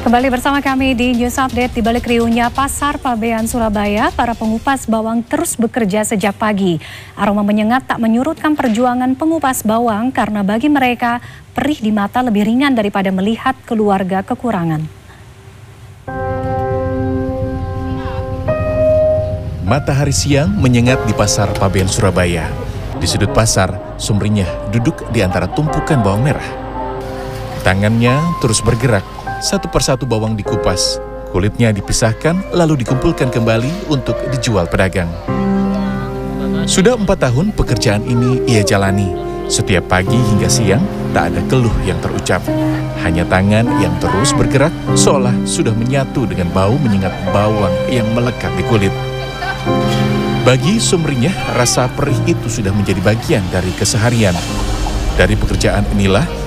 Kembali bersama kami di News Update. Di balik riuhnya Pasar Pabean Surabaya, para pengupas bawang terus bekerja sejak pagi. Aroma menyengat tak menyurutkan perjuangan pengupas bawang karena bagi mereka perih di mata lebih ringan daripada melihat keluarga kekurangan. Matahari siang menyengat di Pasar Pabean Surabaya. Di sudut pasar, Sumringah duduk di antara tumpukan bawang merah. Tangannya terus bergerak. Satu persatu bawang dikupas, kulitnya dipisahkan lalu dikumpulkan kembali untuk dijual pedagang. Sudah 4 tahun pekerjaan ini ia jalani. Setiap pagi hingga siang tak ada keluh yang terucap. Hanya tangan yang terus bergerak seolah sudah menyatu dengan bau menyengat bawang yang melekat di kulit. Bagi Sumringah, rasa perih itu sudah menjadi bagian dari keseharian. Dari pekerjaan inilah